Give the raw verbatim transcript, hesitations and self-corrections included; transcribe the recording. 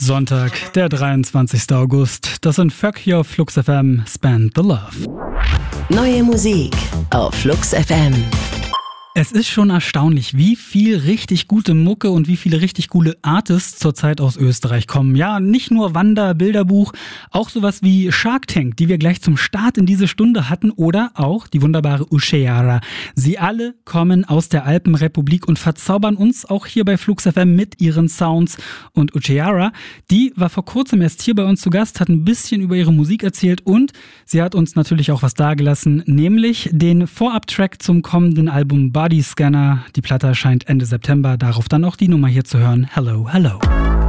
Sonntag, der dreiundzwanzigster August. Das sind Fuck hier auf Flux F M, Spend the Love. Neue Musik auf Flux F M. Es ist schon erstaunlich, wie viel richtig gute Mucke und wie viele richtig coole Artists zurzeit aus Österreich kommen. Ja, nicht nur Wander, Bilderbuch, auch sowas wie Shark Tank, die wir gleich zum Start in diese Stunde hatten, oder auch die wunderbare Ucheara. Sie alle kommen aus der Alpenrepublik und verzaubern uns auch hier bei Flux F M mit ihren Sounds. Und Ucheara, die war vor kurzem erst hier bei uns zu Gast, hat ein bisschen über ihre Musik erzählt und sie hat uns natürlich auch was dagelassen, nämlich den Vorab-Track zum kommenden Album Body Scanner. Die Platte erscheint Ende September, darauf dann auch die Nummer hier zu hören. Hello, hello.